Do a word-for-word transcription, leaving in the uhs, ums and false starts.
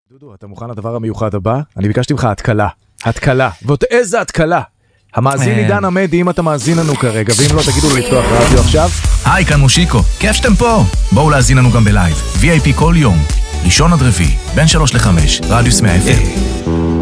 דודו, אתה מוכן לדבר המיוחד הבא? אני ביקשתי ממך התקלה. התקלה. ועוד איזה התקלה? המאזין עידן עמדי, אם אתה מאזין לנו כרגע, ואם לא, תגידו לי לפתוח רדיו עכשיו. היי, כאן מושיקו. כיף שאתם פה. בואו להאזין לנו גם בלייב. וי איי פי כל יום. ראשון עד רביעי, בין שלוש לחמש, רדיוס מאה אף אם.